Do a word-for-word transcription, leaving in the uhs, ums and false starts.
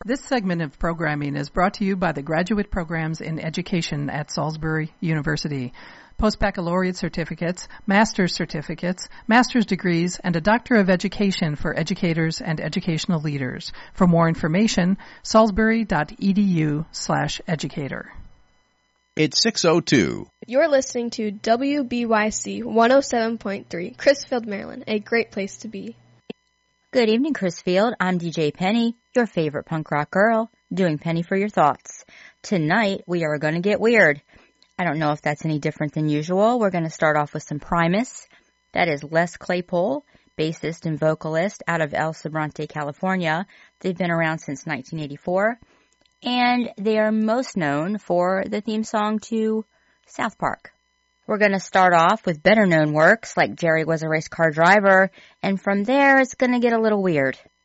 This segment of programming is brought to you by the graduate programs in education at Salisbury University. Post-baccalaureate certificates, master's certificates, master's degrees, and a Doctor of Education for educators and educational leaders. For more information, salisbury.edu slash educator. It's six oh two. You're listening to W B Y C one oh seven point three, Crisfield, Maryland, a great place to be. Good evening, Crisfield. I'm D J Penny, your favorite punk rock girl, doing Penny for Your Thoughts. Tonight, we are going to get weird. I don't know if that's any different than usual. We're going to start off with some Primus. That is Les Claypool, bassist and vocalist out of El Sobrante, California. They've been around since nineteen eighty-four. And they are most known for the theme song to South Park. We're going to start off with better known works like Jerry Was a Race Car Driver, and from there it's going to get a little weird.